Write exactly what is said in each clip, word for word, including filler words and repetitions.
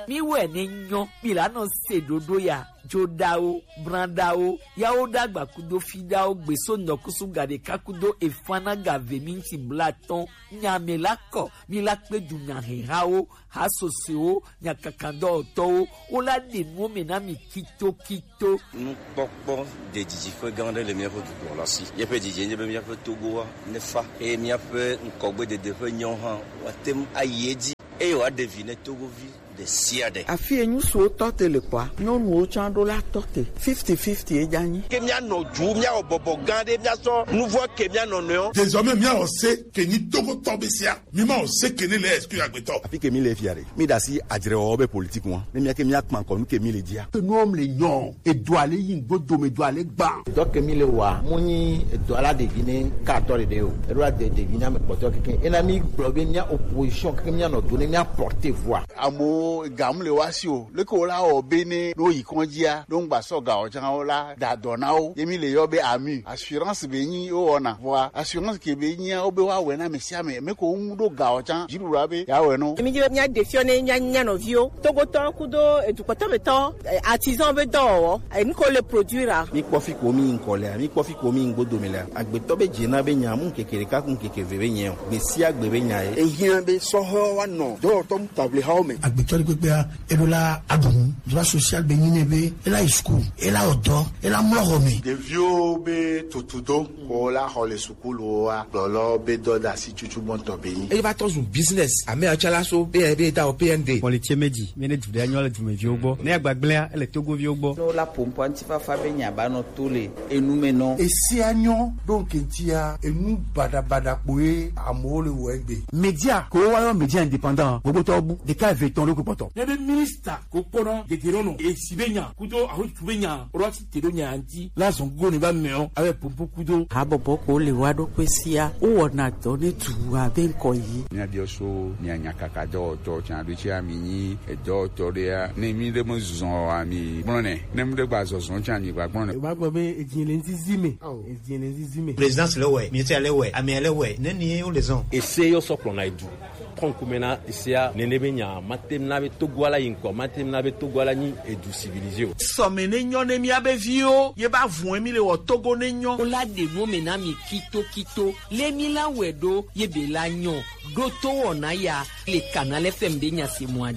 mi we ne nyo mi la no se dodo ya jodao brandao yao dagba kudo fidao gbeso ndokusu gade kakudo efana gave minti blaton nyamelako mi la pe du nyahao hasoseo nyakakando to o la de mo mena mi kito kito nous pokpo de diji fo gande le mi fo pour la si ye pe diji ne be mi fo togo ne fa e mi fe nkogbe de de fo nyon han watem ayedi e wa deviner togo vi de siade afi enyu so tote le kwa nyonu o chando la tote fifty fifty e jani ke mia no ju mia obobo gande mia so nouveau ke mia no no désormais mia on sait que ni togo tobesia mi ma on sait que ni les exclu agbeto afi ke mi le fiare mi da si adire obe politique moi mi mia ke mi akman ko mi ke mi le dia que nous homme les yon et doit aller yin godo me doit aller gba donc mi le wa muni doit la deviner quatorze de o e doit de deviner me poto ke ena mi blobe mia opposition ke mia no donner mia porter voix amo gam le wasio le ko la obene no yikonjia don gba so ga ojan o la da donao yemi le yobe ami assurance be yin o ona wa assurance ke be yin o be wa we na mesia me me ko do ga ojan jirura be ya we no yemi je nya defione nya nya no vio togo to kudo edukoto beto artisan be do e mi ko le produire mi ko fi ko mi nkole mi ko fi ko mi ngodo me la agbeto be jina be nya mu kekere ka kun kekeve be nya be si agbe be nya e yin be so ho wa no do to table how me agbeto le et de la adon droit social beninebe et la school et la odo et la morome de vieux be totudo ko la hole school wa lolo be do da si chuchu bonto beni e va tozu business ame achala so be be da o P N D pour les tiemedi mene du dernier du me viogbo ne agbagblea ele togo viogbo no la pompo antifa fa be nya ba no tole enumeno e si anyo donc entia enu bada bada poe amole wegbe média ko wa média indépendant gogo tobu de ka veton le ko poto le ministre ko kono de tirono e sibenya kudo aho tubenya orati tironya anti la zongo ne ba meo ave pompo kudo habobo ko le wado kwesia o wona to ne tu abenko yi ni adioso ni anyakaka do to chan do chi ami ni e do to ria ne mi de mo zon ami brone ne mi de gba zon chan ni gba brone ba gbo be ejinle nzizime ejinle nzizime présidence le we ministère le we ami le we ne ni o les on essaye yo so klona idu konkumena isia nenebenya matemna be togwala yinko matemna be togwala ni edu civilisé somene nyo ne mi abevio ye ba vun mi le wo togo ne nyo ola de mo mena mi kito kito le mi la wedo ye be la nyo do to wona ya le canal F M de nya se moadi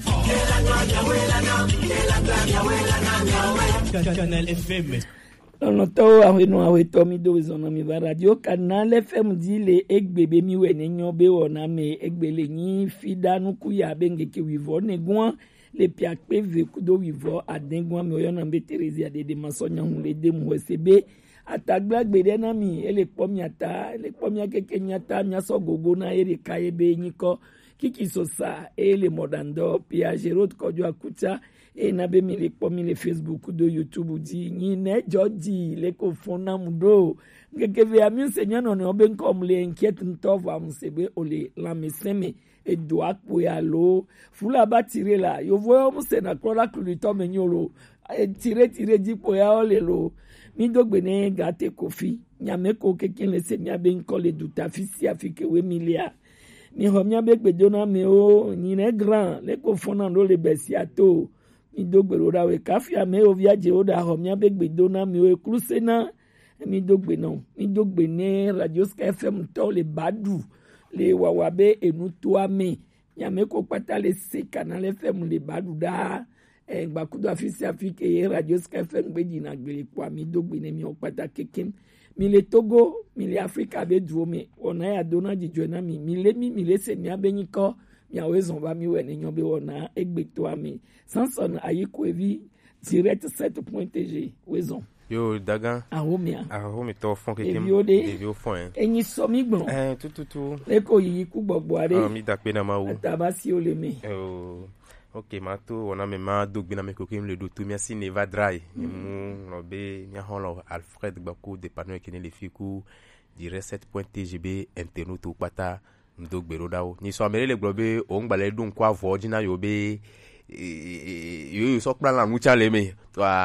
canal F M non to awe no awe to mi do zona mi ba radio canal F M di le egbebe mi we ne nyo be wona me egbele ni fidanu ku ya bengeke wivo ne gwan le piakpe ve kudo wivo adengwan mi oyona mbe Teresa de de masonya hu le de mu sebe atagba gbede na mi ele pomi ata ele pomi akeke nyata nya so gogo na ere kaye be nyiko kiki sosa ele modando pia jerot kojo akuta e na be mi le pomi le Facebook do YouTube di ni ne joji le ko fona mudo ngeke ve ami senya no ne oben kom le inquiet ntova msebe ole la meseme e do akpo ya lo fula ba tire la yo vo mo se na kola kulito menyolo e tire tire jipo ya ole lo mi dogbe ne gate kofi nyame ko keken le se mi abe nkole duta fisi afike we milia mi ho mi abe gbedona mi o ni ne grand le ko fona ndo le besiato mi dogbe ro dawe kafia me o viaje o da ho mi abe gbedona mi o ekrusena mi dogbe no mi dogbe ne radio F M to le badu le wawabe enu to ame nyame ko pata le se canal F M le badu da e gba kudo afisi afike radio F M gbeji na gbere kwa mi dogbe ne mi opata keken mi le Togo mi le Africa be duome ona ya dona jijo na mi mi le mi mi le se mi abenyiko mi awezon ba mi we ne nyobe ona egbe to ami Samson ayiko evi direct sept point t g wezon yo dagan ahomia ahomi to fon keke de yo fon en enyi so mi gbon eh tututu le ko yi ku gbogbo are ah mi da pe na ma wo tabasi o le me oh ok ma to wona me ma dogbe na me ko kim le do to merci neva dry mu no be nya holo Alfred Gbako de pano kene le fiku direct sept point t g b internet to pata ndogbe ro dawo ni so amere le globe o ngbale dun kwa vo jina yo be yo so plan la mucha le me to a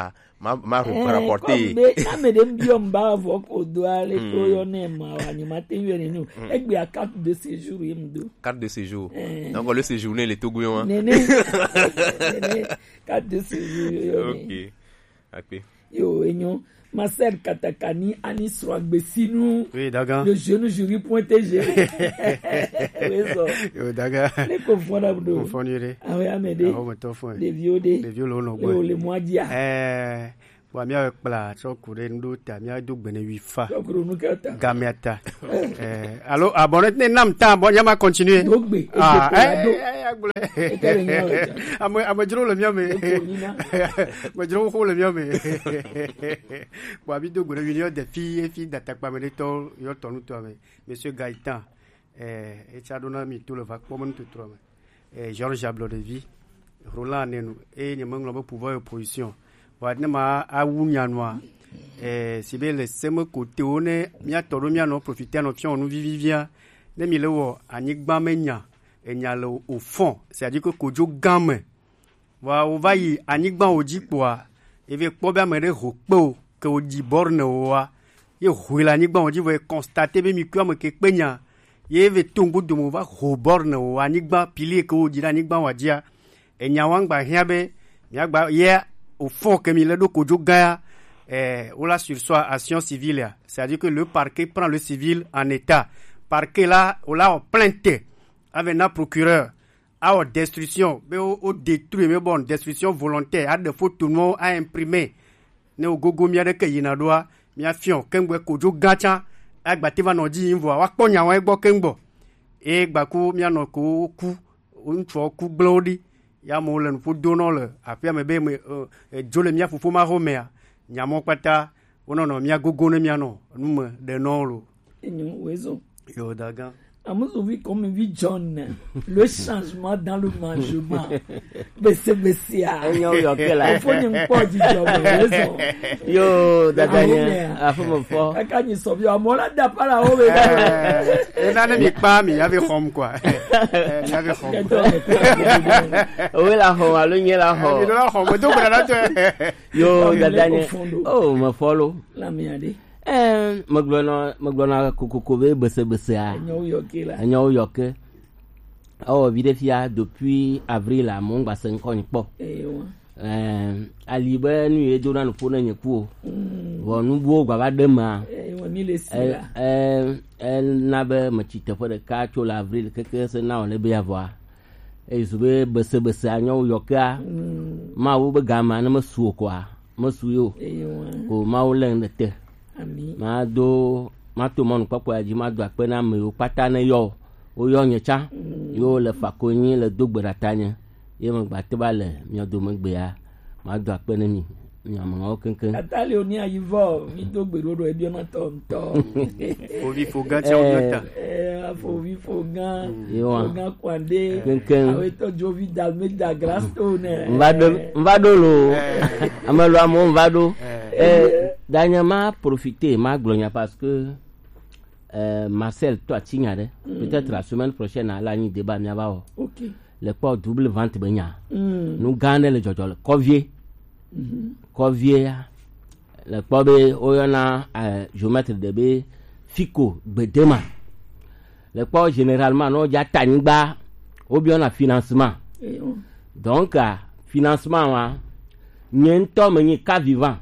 ma ma rapporter comme me dem biom ba vo ko do ale to yo ne ma ni matin yo ni no egbe a carte de séjour yemdo carte de séjour donc le séjourner les Togoyens hein nene carte de séjour OK OK yo enyo Marcel Katakani ani Swambesinu oui daga le jeune jury pointé G yo daga les confondables do confondire ah oui amede les viodé les violons no les moadia eh wa mi akpla so kure ndo ta mi adu gbene wi fa so nu kata gamiata eh allo abonnet ne nam ta bon yama continuer dogbe ah eh agbule amo amo jiro le mi me mo jiro ko le mi me wa bi do gbene wi de filles filles d'attaque me to yo tonu to me monsieur Gaëtan eh et ça donne mi tout le vac pour mon tout trop eh Georges Ablodevi Roland Nenu et ni manglo pouvoir opposition wadnema awunyanwa eh sibe le seme côté one mia toro mia no profiter no fion no vivivia ne mi lewo anigba menya enya le au fond c'est à dire que kojo gamme wa o vayi anigba ojipoa eve kpo bia mere hokpo ke oji borne wa ye huila anigba oji ve constater be mi kwa me ke penya ye ve tongo do mo va ho borne wa anigba pili ke oji anigba wajia enya wangba hiabe nyagba ye au fond comme il est de Kodjogaya eh ou là sur soi action civile c'est-à-dire que le parquet prend le civil en état parquet là ou là on plainte avec un procureur à la destruction mais au détruit mais bon destruction volontaire à de faute tout le monde a imprimé ne au gogo mia de kayina doa mia fion kengwe Kodjogacha agbativa no di invo wa ponya wa egbo kengbo e gbaku mia no ko ku uncho ku blodi ya mo len fu dono le apia me be me jole mia fufu ma romea nyamo kwata wono no mia gogo ne mia no num de no lo enyo wezo yo daga amuzo vi comme vi John le changement dans le mangement bese besia enyo yo kela faut ni mpo di job wezo yo daga nya afumo fo akani so bi amola da para o be e na ne mi pa mi ave home quoi mi ave home o la ho alo nye la ho mi la ho mo do bra na to yo daga nya oh mo follow la mi ade eh maglona maglona kokokobe bese bese a nyo yoke la nyo yoke oh videfia depuis avril a mon ba sen kon po eh wa eh alibe nu e dona no fona nyeku wo nu bo gba ba de ma eh wa mi le sila eh eh na be ma chite fo de ka cho la avril keke se na on le be avoir e zube bese bese a nyo yoke a ma wo be gama na ma su kwa ma su yo eh wa ko ma wo len de te ami ma do ma to mon papo aji ma do apena me o pata na yo o yo nyecha yo le fakonyi le dogbera tanya ye mo gba te ba le mi do mo gbe ya ma do apena mi mi am o kenken atale oni ayivo mi dogbero do ebi ona to to o vi foga ti o yota eh afo vi foga yo foga kwande kenken awe to jovi dalme da grasto ne mvado mvado lo amalo amo mvado eh dernièrement profiter ma gloria parce que euh, Marcel toi tignade mm. peut-être la semaine prochaine à la nuit débat mi aba OK le port double vente benya mm. nous gagne le jojol covier mm-hmm. covier le port be oyona euh, géomètre de be fico bedema le port généralement no ja tanigba obi on a financement et on donc uh, financement wa nyento menyi ka vivant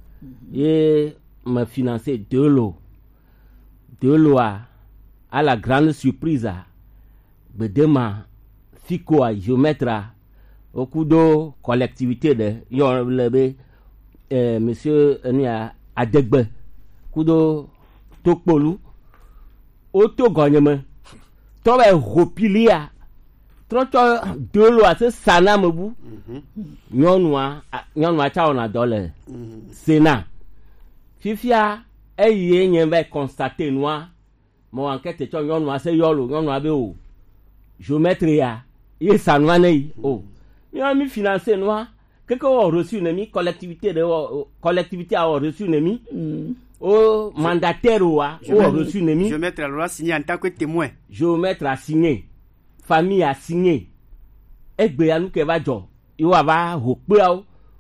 et me financer de l'eau de l'eau à, à la grande surprise de demain fico à géomètre au coup de collectivité de yon lebe euh, monsieur nia adegbe coup de tokpolu auto gagnement to be ropilia trocho de l'eau à ce sana mebu nyonwa nyonwa cha ona dole Sénat fifia eye yen be constater noa mo enquête cho nyonwa se yolo nyonwa be o géomètre ya ye sanwa nei o mi a mi financer noa quelque o reçu nemi collectivité de collectivité a reçu nemi o mandataire wa o reçu nemi géomètre a loi signé en tant que témoin géomètre a signé famille a signé egbe anu ke ba jo yo aba ho pe o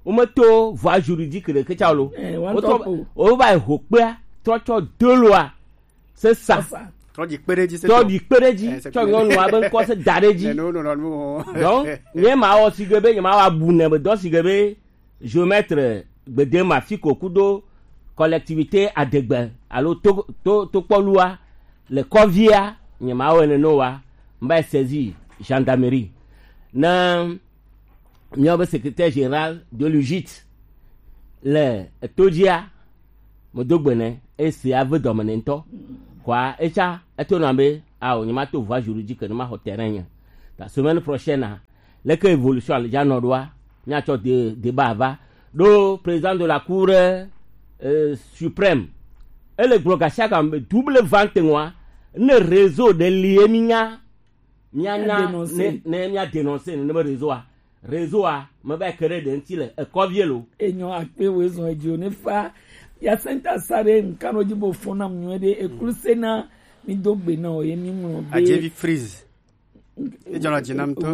o me to voie juridique de kechalo o to o ba ho pe trocho de loi c'est ça to di pereji c'est to di pereji to ngon wa ben ko se dareji non non non donc nye ma o sigebe nye ma wa bune be do sigebe géomètre gbede ma fi kokudo collectivité adegbe alo to to to polua le covia nye ma o ne no wa mba saisi gendarmerie na miobe secrétaire général de l'U J T le todia modogbene et c'est avec dominento quoi et ça et on ambe a on ma to voie juridique na ma terrain la semaine prochaine le que évolution le jano doit nya to de débat va do président de la cour euh, suprême et le blocacha comme double vingt mois ne réseau de liemia nya na ne ne nya dénoncer ne réseau réseau a me ba kere de ntile e kovielo enyo akpe wezo ejo ne fa ya senta sare nkano jibo fona mnwede e kursena mi dogbe na o yemi mu be ajevi freeze e jona jinam to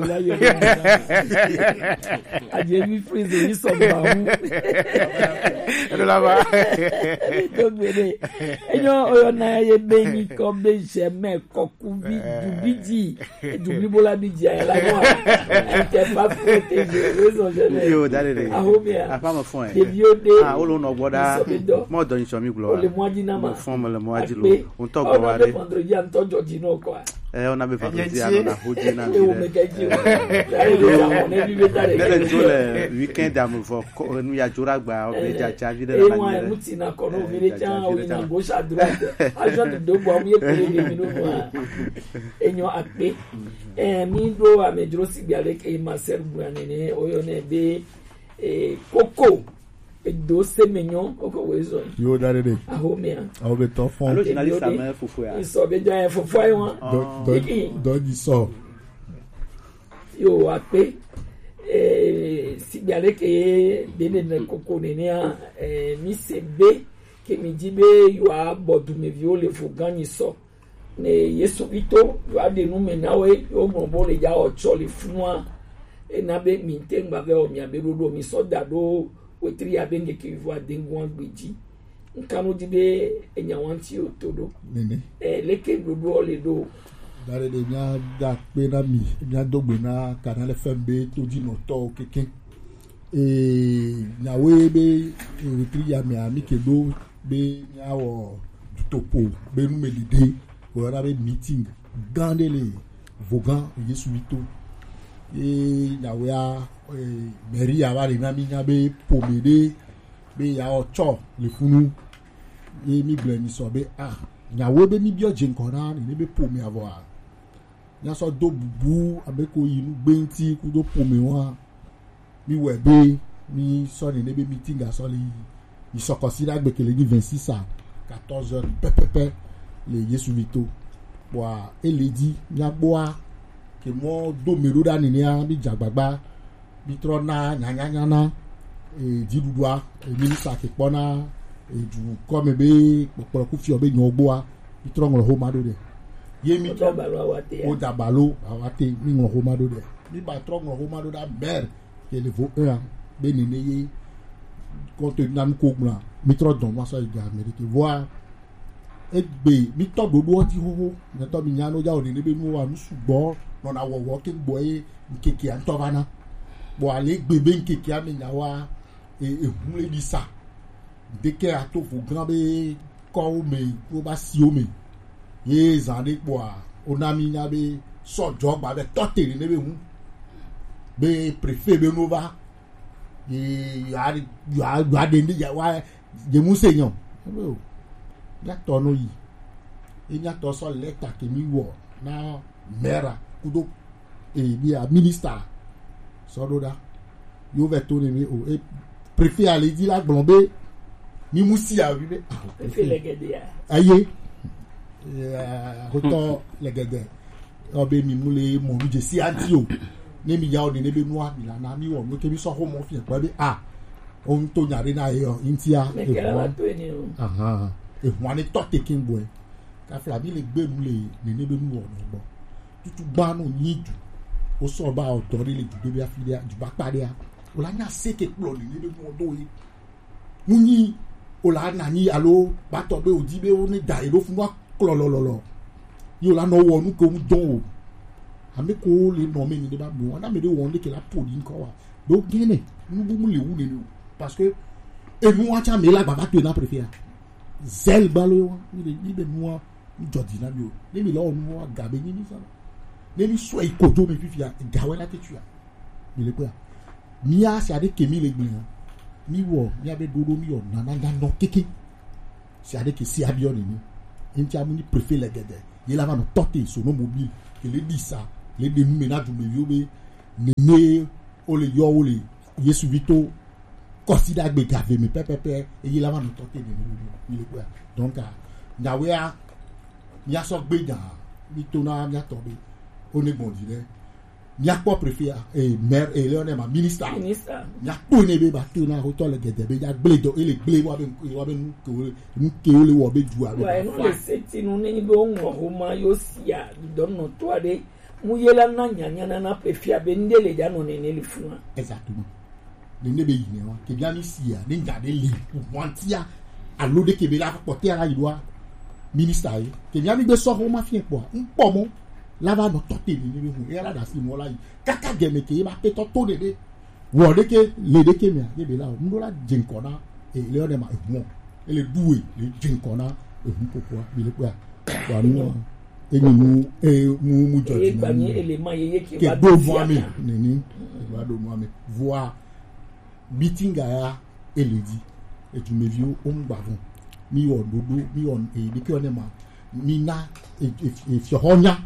ajevi freeze ni so ba mu elo lava dogbe de enyo oyo na ye be ni ko be je me koku bi dubiji dublibola biji ala mo ente pa protéger raison je yo dalele ahomia apa mo fon e bio de ah olo no gboda mo do yin so mi glo le mo dina ma fon mo le mo ajilo on to gbo wa re vendredi an to joji no ko eh on a be vendredi an na hoji na e o me gaji le jo le weekend am fo nu ya jura gba o be ja cha vi de la ma muti na ko no vile cha o ina go sha droite ajo de do bo mi e pele de mi no ma enyo akpe eh mi do amedro sibiale ke Marcel Buanene oyo ne be eh koko do semenyon koko wezo yo dare de ahomia awo be to fon allo journaliste ama fufu ya so be ja fufu ayi won do do di so yo akpe eh sibiale ke bene ne koko nene eh mi sebe ke mi dibe yo abodu me viole fu gani so ne yesu ito yo ade nu me nawe yo mo bo le ja o choli funwa e na be mi tengba be o mi aberodo mi so dado wetri abenge ke vo adengwan gbeji nkanu dibe enya wanti otodo nene e leke dodo le do dare de nya da pe na mi nya dogbe na Canal F M B to di no to keke e na we be wetri ya mi ami ke do be nya wo topo be nu me lide on avait meeting dans les Vaughan yesu mito e na we a mairie ava le na mi nya be pomede be ya ocho le funu e mi bleni so be ah nya we be mi bio jinkona ni be pomi avo nya so do bubu abeko yinu gbenti ku do pomi wa mi we be mi so ni be meeting a so le ni so consider gbe kele ni vingt-six à quatorze heures pepepe le yesu vito wa eledi nyagboa ke mo do meroda ni a bi jagbagba bi trona nyanya na e didudua e minister ke pona e du come be poporo ku fi obe nyogboa bi trongo ho mado de ye mi dabalo awate o dabalo awate mi ngo ho mado de mi ba trongo ho mado da ber ke le vo un be ni ne ye compte nam ko gba mi tro don wa so de Amerique voir egbe mi to gbogbo ti hoho na to mi nyano ja oni nebe nu wa nu sugbo no na wo wo ke gbo e nkeke an to bana bo ale gbebe nkeke a mi nyawa e ehun le bisa de ke ato fo gran be ko me ko ba si o me ye zande po a onami nya be so jo gba be to tere nebe hu be préfet be nova e ya ya ya de ya wa je mu seyan yàtọ̀ no yi e yàtọ̀ so lẹ́tà ke mi wo na mera kudo e bi a minister so do da yo ve to ni mi o e préfet ale di la glombe ni musi a bi be préfet legede ya aye eh hoto legede obe mi mule mo mi je si anti o ni mi ya o ni ne be nu a mi la na mi wo mo ke mi so ho mo fi pa be ah on to nyare na yo intia e wa to ni o aha e won ni to taking boy ka fla bi le gbe nu le ni ne be nu o no gbo tutu gba no ni ju o so ba o to ri le ju be bi afile ju ba pare a o la nya se ke kplɔ li ne bɛ do ye mu nyi o la nanyi alo batɔ bɛ o di bɛ o ne da yi do fun wa kplɔlɔlɔlɔ yi o la nɔ wɔ nu ko mu dɔn o ame ko le nɔ me ni de ba bu wɔn ame de wɔn de ke la po di nkɔ wa do gɛnɛ nubu mu le wu ne o parce que enu wa tsa me la gbaba to yi na prefia zel gbalo ye wa ni de ni de nu wa jɔdi na mi o ne mi la o nu wa gabe nyi ni sa ne mi sɔ ikoto mi fifia gawe la te tu ya mi le ko ya mi ya si ade ke mi le gbin ya mi wɔ mi abe dodo mi wɔ nana nana keke si ade ke si abiɔ ni ni nti amu ni prefe le gɛdɛ ye la va no tɔte sono mobile ke le di sa le de nu mena dume vi o be nene o le yɔ o le yesu vito kɔsi da gbe gave mi pɛpɛpɛ eye la va no tɔte ni mi le ko ya donc nyawe ya mi asɔ gbe jan mi to na mi atɔ be o ne gbɔn di dɛ miakpɔ prefia ee maire ee le ne ma ministre miakpɔ ne be ba to na o tɔ le gɛdɛ be ya gble dɔ ele gble wa be wa be nu ke o nu ke o le wɔ be du a be. wa enu le seti nu ne be o ŋlɔ homa yo sia dɔnɔ to a de mu yela na nyanya na na prefia be nde le ja nɔ ne ne le fun wa. exactement ne ne be yi ne wa ke bia ni sia ne nga de le wantia alo de ke be la kpɔte ara yi wa ministre ye ke bia mi be sɔ homa fiɛ kpɔ nkpɔ mo. Lava no tote ni ni hu era da si mo la yi kaka geme ke ba pe to to de de wo de ke le de ke mi a ye be la o ndo la jinkona e le o de ma ehmo e le duwe le jinkona e hu popo bi le kwa wa nu e ni mu e mu mu joji e ba ni element ye ke ke do mo mi ni ni e ba do mo mi voir meeting ya e le di e tu me viu o ngba fun mi o dodo mi o e de ke o ne ma mi na e fiohonya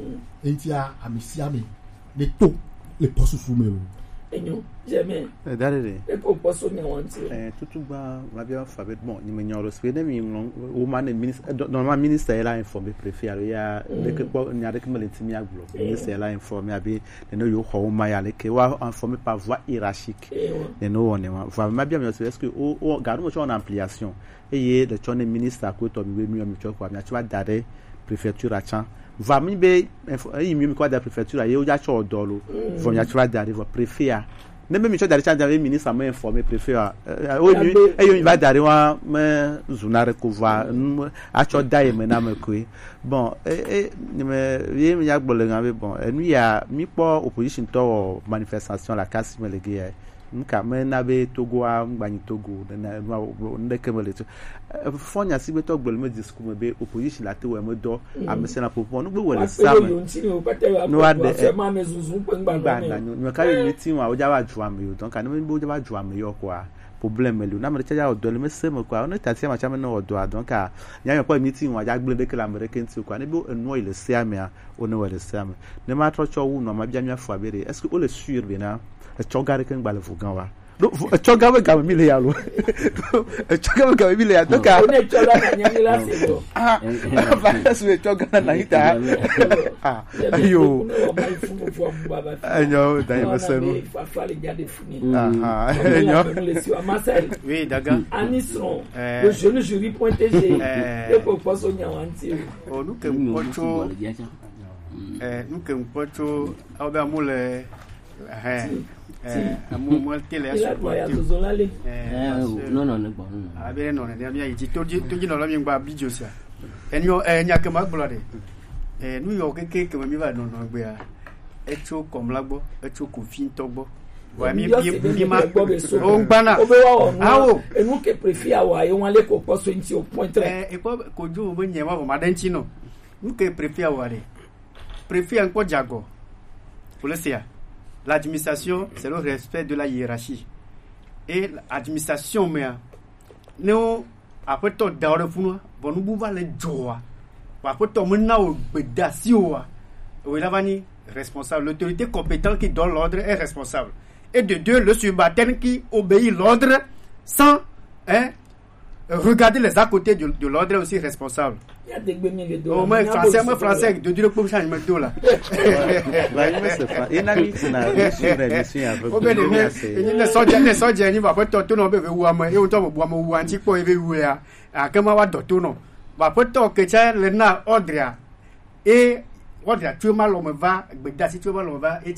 entia amisiame le to le posu fume o enyo jamais eh dare e ko posu nya wanti eh tutugba ma bia fa bet bon ni me nyoro spe de mi o man ministre normalement ministre era informé préfet ya de que ko nya de que me lentimi aglo ministre era informé abi de no yo ho ma ya le ke wa informé par voie hiérarchique de no on va ma bia me est-ce que o garde mo en ampliation et le tonne ministre à côté mi mi mi cho kwa mi a dare préfecture a chan va mi be e mi mi kwa da préfecture ye o ja cho odolo fo mi a twa dare va préfet a ne me mi cho dare chan dare ministre ma informer préfet a o mi e yo mi va dare wa me zunare ko va a cho dai me na me ko bon e e me ye mi ya gbole nga be bon e nu ya mi po opposition to manifestation la kasi me lege nka me na be Togo a ngbanyi Togo na nde kemele to fonya si be to gbele me discours me be opposition la te we me do amese na popo no gbe wele sam no ade ma me zuzu pe ngba na no ka ye meeting wa o ja wa ju ame yo donc na me bo ja wa ju ame yo kwa problème le na me cha odo le me se me kwa on ta ti ma cha me no odo donc a nya me po meeting wa ja gbele de kala american ti kwa ne bo enu ile se ame a o ne wele se ame ne ma tro cho wu no ma bia mi afo abere est-ce que o le sur be na e chogare kan gbale fugan wa do e chogawe ga mi le ya lo e chogawe ga mi le ya donc a ne choga na nyami la se do ah ba se e choga na ita ah ayo ayo da me se no fa fa le ga de funi ah ayo oui daga anisron le jeune jury point T G e ko poso nyawanti o nu ke pocho eh nu ke pocho au ba mo le eh eh amu mo tele aso eh no no no bon abere no ne ya yi toji toji no la mi gba bijo sia enyo eh nya ke ma gboro de eh nu yo keke ke mi ba no no gbe a echo komlagbo echo ko fin togbo wa mi mi ma o gbana awo enu ke prefer wa ye wan le ko poso nti o point eh e ko ko ju mo nya wa ma danchi no nu ke prefer wa re prefer en ko jago policia. L'administration, c'est le respect de la hiérarchie. Et l'administration, mais nous, après tout, dans le fond, bon, nous pouvons les joie. Après tout, maintenant, bedasio, oui, là, responsable. L'autorité compétente qui donne l'ordre est responsable. Et de deux, le subalterne qui obéit l'ordre sans hein, regarder les à côté de, de l'ordre est aussi responsable. Il y a des bénéfices de l'ordre. Moi, français, moi, français, de dire pour ça, je me dis là. Il y a une mise na mission avec. Oh, ben, les soldats, les soldats, ils vont pas tout non, ben, ou à moi, et autant, ou à moi, ou à un petit peu, et ou à, à, comment va tout non. Va pas tout que ça, le na, ordre, et, ordre, tu mal, on me va, ben, si tu mal, on va, et ça,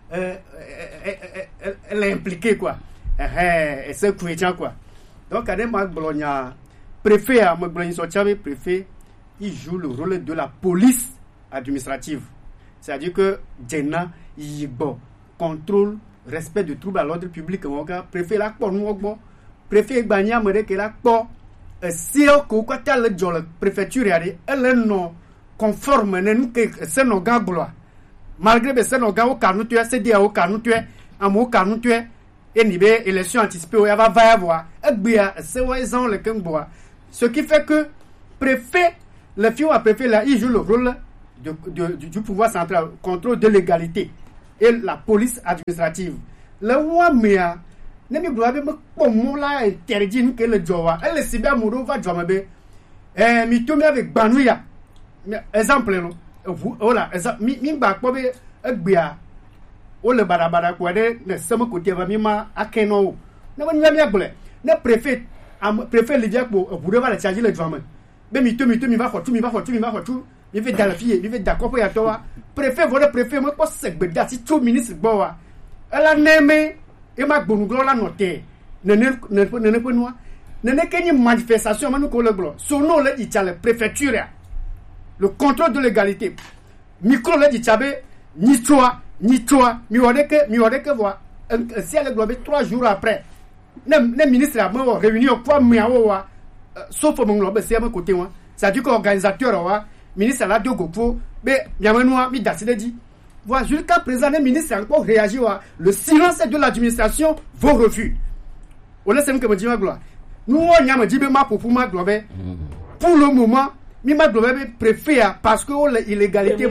euh, elle, elle, elle est impliquée quoi. Elle s'est couée quoi. Donc à des moments préfet à préfet, il joue le rôle de la police administrative. C'est-à-dire que Jenna il bon contrôle respect de troubles à l'ordre public préfet là pour nous bon préfet Banya me que là pour si on quoi tel le préfecture elle est non conforme nous que c'est nos gars gloire malgré que c'est nos gars au canou tu es c'est dia au canou tu es à mon canou tu es et ni be élection anticipée il va va avoir et c'est ouais le kemboa ce qui fait que préfet le fion à préfet là il joue le rôle de, de, du, du pouvoir central contrôle de l'égalité et la police administrative le roi mea nemi gloire me pomo la interdit que le jowa elle se bien mouro va jowa be eh mi to mi avec banouya exemple lo voilà mi mi ba ko be egbia o le barabara ko de ne sama ko tieva mi ma akeno na wani mi agbole ne préfet am préfet le dia ko bouro va le charger le jowa be mi to mi to mi va fotu mi va fotu mi va fotu mi fait dans la fille mi fait d'accord pour ya toi préfet votre préfet mo ko segbe da si tout ministre bowa elle a némé et ma bonuglo la noté ne ne ne ne ne noa ne ne kenyi manifestation manu ko le glo sono le di tale préfecture le contrôle de l'égalité micro le di tchabe ni toi ni toi mi wode que mi wode que voix si elle globe trois jours après ne ne ministre a mo réunion pour mi awa sauf mon globe c'est à mon côté moi ça dit que organisateur wa ministre la dogo pour be biamanoa mi daside dit voilà, jusqu'à présent, les ministres ont encore réagi. Le silence de l'administration vaut refus. On est que me dit ma gloire. Nous, on y a me dit ma pour ma gloire. Pour le moment, ma gloire préfet parce que l'illégalité.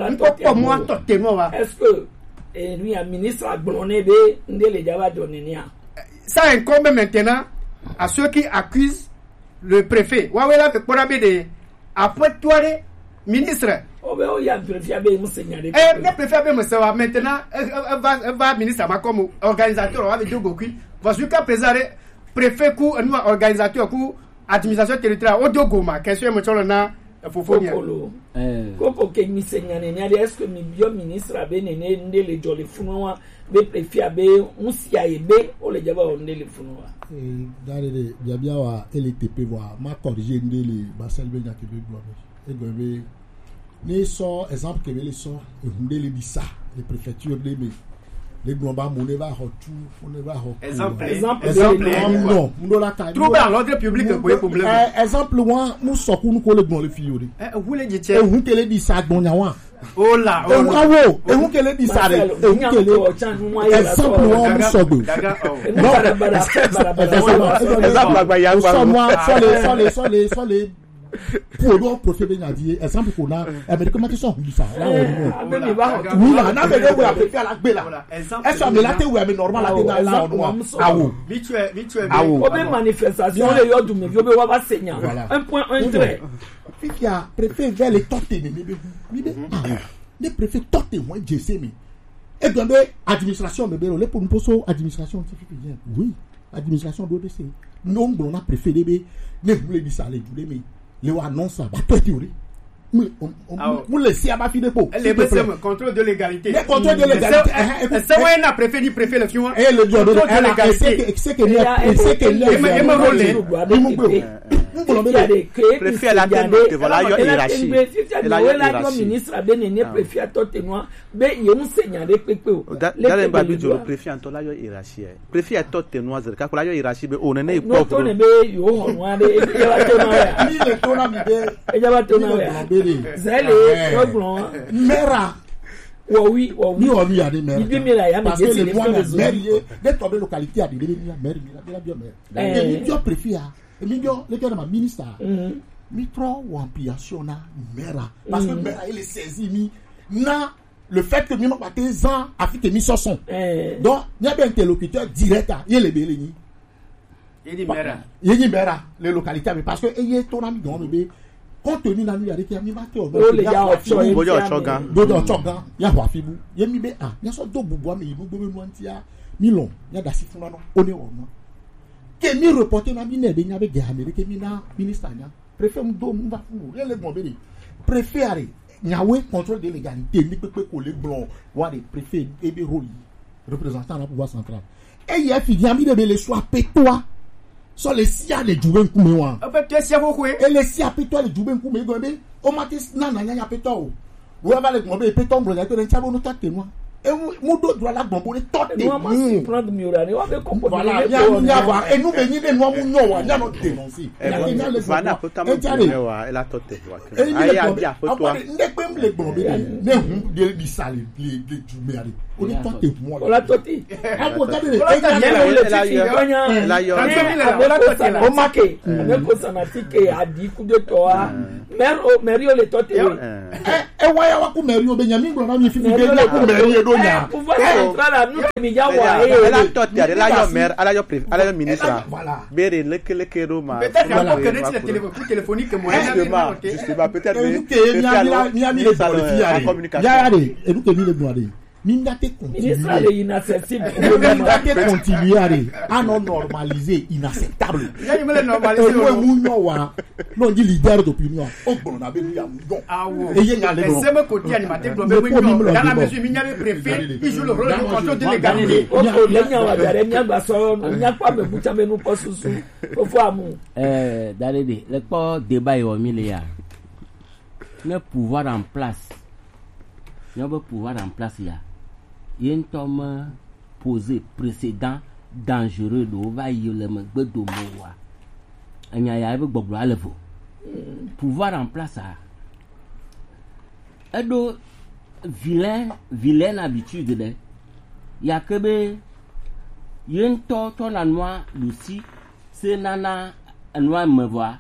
Est-ce que lui, un ministre a blonné les Java donné? Ça incombe maintenant à ceux qui accusent le préfet. Ouais, ouais, là, pour la B D. Après, toi, ministre. Oh ben il y a préfet à me signaler. Eh le préfet à me savoir maintenant va va ministre ma comme organisateur avec deux gokui va jusqu'à présent préfet coup nous organisateur coup administration territoriale au dogoma question me cholo na fofonia eh ko ko ke mi signale ni est-ce que mi bio ministre abe nene ndele jole funwa be préfet abe unsia ebe o le jaba ndele funwa eh dalele jabia wa L T P wa ma corriger ndele Marcel Benya ke be globe e gobe les sorts, exemple que les sorts, et les ça, les préfectures, les les globales, on va retour, on va retour. Exemple, exemple, exemple, non, non, la taille. Trouble à l'ordre public, quoi, problème. Exemple, moi, nous sortons, nous collons dans le fiori. Eh, vous les dites, et vous qu'elle dit ça, bon, yawa. Oh là, oh là. Et vous qu'elle dit ça, et vous qu'elle dit. Exemple, moi, nous sortons. Non, exemple, moi, soit les, soit les, soit les, soit les. Pour le professeur Benyadi, exemple qu'on a, mais comment tu sens ça? Oui, là, n'a pas de quoi faire la bella. Est-ce que la tête ou est normal la tête là au noir? Ah oui. Vite, vite, vite. Ah oui. Comme manifestation, les yeux du milieu, on va saigner. Un point, un trait. Puis il y a préfet vers les tortes, les préfets tortes, moi, je sais, mais. Et donc, administration, mais bien, pour nous poser administration, oui, administration doit baisser. Non, on a préféré, mais vous voulez dire ça, les boulets, mais. Les annonces ça va toi théorie vous laissez à ma fille de peau les contrôle de l'égalité le contrôle de l'égalité c'est ouais n'a préfet ni préfet le fion et le contrôle de l'égalité c'est que c'est que le préfet à la tête voilà il hiérarchie la ministre a bénéné préfet à toi témoin mais il nous signalé pépé dans le babu du préfet en toi là hiérarchie préfet à toi témoin car pour la hiérarchie on est né pas pour yo on est ni le tona mi de Zele, Mera. Oui, oui, oui, oui, il des mères. Parce que les mois de mère, des tombées localités à des mères, il a bien mère. Et il y a préfet, et il y a le gars de ma ministre. Mitro ou ampliation na mera. Parce que mera, il est saisi, na le fait que nous avons des ans à faire des missions. Donc, il y a bien un interlocuteur direct, il y a les bélénis. Il y a mera. Il y a mera, les localités, parce que il y a ton ami dans le bé. Compte tenu na lui avec mi ba te o le ya o cho bo yo chogan do do chogan ya wa fibu ye mi be ah ya so do bubu am ibu gbe nu antia mi lon ya da si fun no o ne o no ke mi reporter na mi ne be nya be ge America mi na minister nya préfet mu do mu ba fu le le gbon be ni préfet are nyawe contrôle de légalité ni pepe ko le blanc wa de préfet et be rôle représentant du pouvoir central et il y a fini ami de le soit pétois so les sia de jouer nkume wa en fait tu sia beaucoup et les sia pétois de jouer nkume go be o matis na na nya pétois o wo va le gombe pétois blanc to den chabo no tate moi et mo do droit la gombo le tote nous on prendre miorani on va composer voilà nya nya wa et nous benyi be no mu nyo wa nya no dénoncer et nya le fana ko tamu wa et la tote wa ayi abia pétois ndekpe m le gombe ne hu de di sale le de jume ari o le tote moi o la toti a ko gade le e la yo o make ne ko sanatike adi ku de toa mer o merio le tote e wa ya wa ku merio be nyami ngro na mi fi fi be le ku merio do nya pouvoir central nous mi ya wa e la tote ya la yo mer ala yo préfet ala yo ministre bere le que le que Roma peut-être qu'on connaît le téléphone téléphonique moi justement peut-être mais mi ami le communication ya ya de e du que mi le boire Mindate ministre est inaccessible. Mindate continuer à non normaliser inacceptable. Il y a une normaliser. Non, dit leader d'opinion. Oh bon, on avait mis un don. Ah oui. Et il y a les mêmes côtés animateur dans la mesure où il y a le préfet, il joue le rôle de contrôle de l'égalité. On a les gens à la bason, on n'y a pas de bout à nous pas sous sous. Faut voir mon. Euh, d'aller le pas débat est au milieu. Le pouvoir en place. Il y a le pouvoir en place là. Il y a un tome posé précédent dangereux de Ovaïo le Mbedo Mowa. Il y a un peu de pouvoir en place. Il y a vilain, vilaine habitude. Il y a que il y a un torton la noix Lucie, c'est nana noix me voit.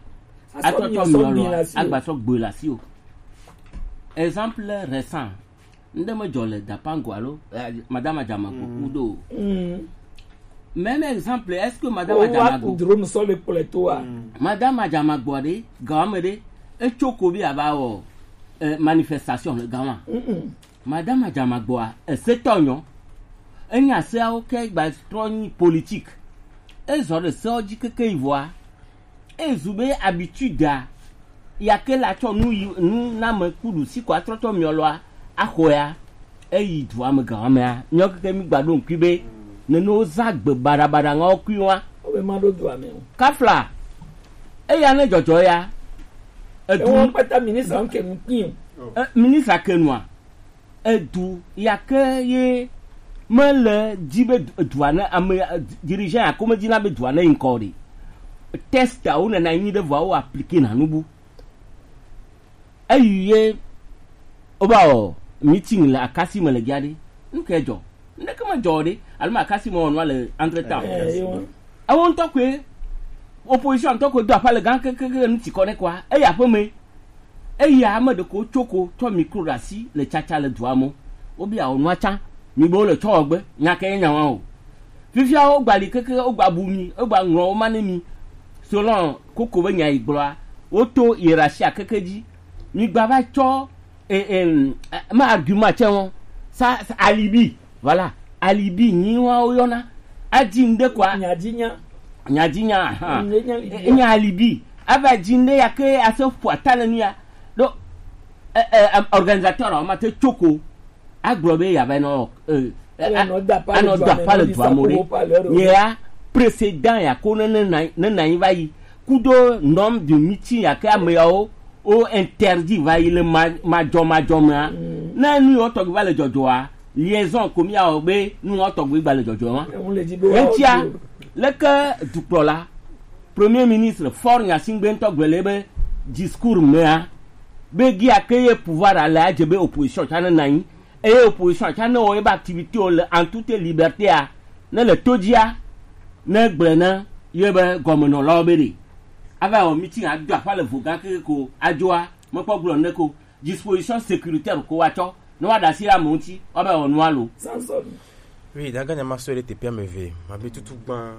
Exemple récent. Ndeme jole d'apangwalo madame Adjamako kudo même exemple est-ce que madame Adjamako drone sur le poleto madame Adjamako de gamede e chokobi abawo manifestation le gamin madame Adjamako e setonyo enya se a ok ba strong politique e zo de soji keke ivoire e zube habitude il y a que la cho nous nous na me kudu si kwa troto mioloa akoya eyi doa me gamea nyok ke mi gbadon kube ne no zagbe barabara nga okuwa o be ma do doa me kafla eya ne jojo ya edu won pata ministre on ke nkin ministre kenwa edu ya ke ye mele dibe douane am dirigeant akoma dina be douane inkori test a una na nyi de voa appliquer na nubu ayiye oba meeting la akasi me le giade nke jo ndeke ma jode alma akasi mo onwa le entre temps I want to kwe opposition to ko do apale gan ke ke nti kone kwa e ya pome e ya ma de ko choko to microrasi le chacha le duamo obi a onwa cha mi bo le chogbe nya ke nya wa o fifia o gbali keke o gbabu mi o gba nro o mane mi selon koko be nya igboa o to irasia kekeji mi gba ba cho et eh, ma argument tiens ça alibi voilà alibi ni wa oyona adinde kwa nyadinya nyadinya ha nya alibi aba jinde yake aso fuatana nia do eh, eh, organisateur o mate choko aglobe ya beno eh ano da pale do amore ya précédent ya kono na na yivayi kudo nom de meeting yake ameo o interdit va ile majo majo ma na ni o to gba le jojo wa liaison komi a obe ni o to gba le jojo wa entia le que duplola premier ministre for nya singbe to gbelebe discours mea be gi akeye pouvoir à la jebe opposition chana nan e opposition chana o e ba activité o en toute liberté a na le todia na gblena yebe gomino loberi avant un meeting à deux fois le vogan ko adjoa mo po glo ne ko disposition sécuritaire ko wacho no wada si amonti oba onu alo oui daga nya maso le tpia me ve ma be tutu gban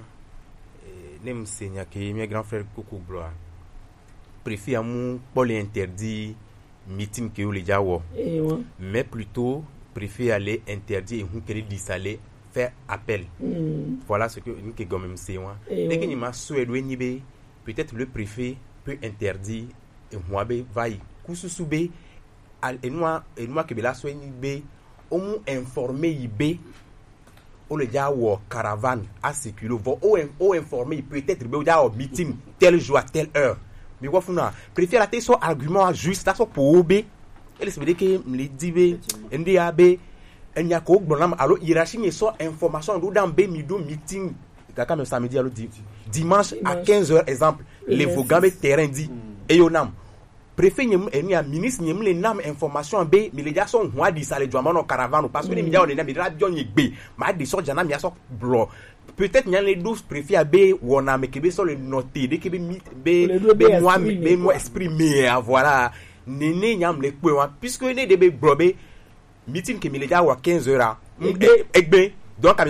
ne msenya ke mes grand frère Koko Gloire préfet amu pour les interdit meeting que le jawo mais plutôt préfet aller interdire et que dit aller faire appel voilà ce que nous que gomme msewa dès que ni maso e do ni be peut-être le préfet peut interdire et Mwabe va y Kousoussoube et moi et moi que bela soigner be on mu informer ibe on le dia wo caravane à sécurité vo o informer peut-être be o dia meeting tel jour à telle heure mais quoi funa préfère la son argument juste ça pour obe elle se veut que me dit be ndi abe enya ko gbonam allo hiérarchie ni so information do dans be mido meeting kaka me samedi allo dimanche à quinze heures exemple les vogambe terrain dit et yonam préfet nyem eni a ministre nyem le nam information be mi le ja so ho adi sale djoma no caravane parce que ni mi ja on na mi radio nyegbe ma di so jana mi aso blo peut-être nyan les douze préfet abe wona me kebe so le noter de kebe mi be be moi be moi exprimer voilà nene nyam le pe wa puisque ne de be blobe meeting que mi le ja wa quinze heures egbe donc